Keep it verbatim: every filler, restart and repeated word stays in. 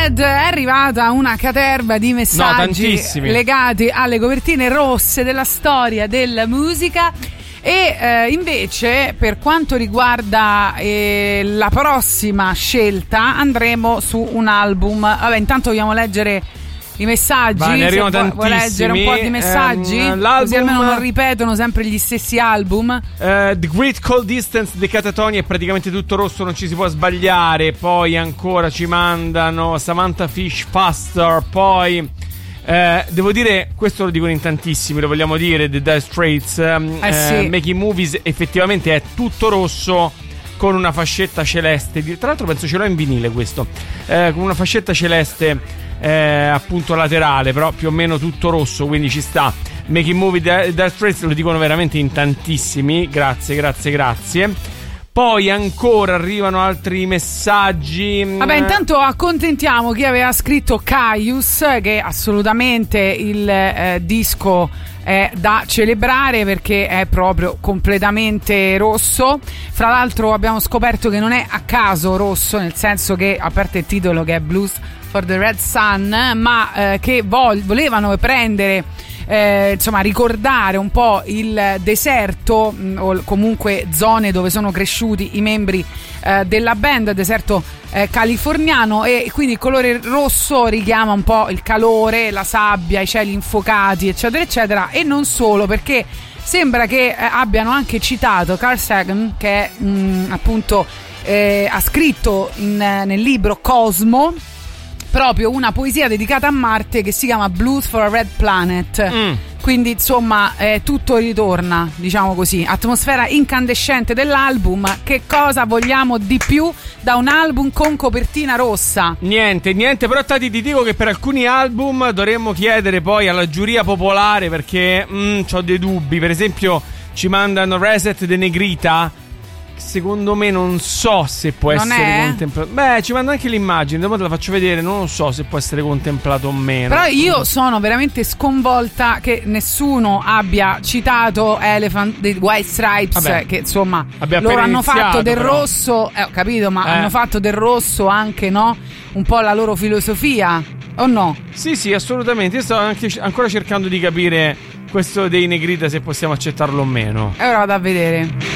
Red è arrivata una caterva di messaggi no, legati alle copertine rosse della storia della musica. E eh, invece per quanto riguarda eh, la prossima scelta andremo su un album. Vabbè, intanto vogliamo leggere i messaggi. Vai, ne arrivano se vuoi, vuoi leggere un po' di messaggi, ehm, così almeno non ripetono sempre gli stessi album. uh, The Great Cold Distance dei Catatoni è praticamente tutto rosso, non ci si può sbagliare. Poi ancora ci mandano Samantha Fish Faster. Poi Eh, devo dire, questo lo dicono in tantissimi, lo vogliamo dire, The Dire Straits, um, eh sì. eh, Making Movies effettivamente è tutto rosso con una fascetta celeste. Tra l'altro penso ce l'ho in vinile questo, eh, con una fascetta celeste eh, appunto laterale, però più o meno tutto rosso, quindi ci sta. Making Movie, The Dire Straits lo dicono veramente in tantissimi. Grazie, grazie, grazie. Poi ancora arrivano altri messaggi. Vabbè, intanto accontentiamo chi aveva scritto Caius, che assolutamente il eh, disco è da celebrare perché è proprio completamente rosso. Fra l'altro abbiamo scoperto che non è a caso rosso, nel senso che, a parte il titolo che è Blues for the Red Sun, ma eh, che vol- volevano prendere Eh, insomma ricordare un po' il deserto mh, o comunque zone dove sono cresciuti i membri eh, della band, deserto eh, californiano, e quindi il colore rosso richiama un po' il calore, la sabbia, i cieli infuocati eccetera eccetera. E non solo, perché sembra che eh, abbiano anche citato Carl Sagan, che è mh, appunto eh, ha scritto in, nel libro Cosmo proprio una poesia dedicata a Marte che si chiama Blues for a Red Planet. Mm. Quindi insomma eh, tutto ritorna, diciamo così. Atmosfera incandescente dell'album. Che cosa vogliamo di più da un album con copertina rossa? Niente, niente. Però Tati, ti dico che per alcuni album dovremmo chiedere poi alla giuria popolare, perché mm, ho dei dubbi. Per esempio ci mandano Reset de Negrita. Secondo me non so se può non essere è? contemplato. Beh, ci manda anche l'immagine, dopo te la faccio vedere. Non so se può essere contemplato o meno. Però io sono veramente sconvolta che nessuno abbia citato Elephant dei White Stripes. Vabbè, che insomma loro hanno fatto del però. rosso, eh, ho capito, ma eh. hanno fatto del rosso anche, no? Un po' la loro filosofia, o no? Sì, sì, assolutamente. Io sto anche, ancora cercando di capire questo dei Negrita, se possiamo accettarlo o meno. E ora vado a vedere.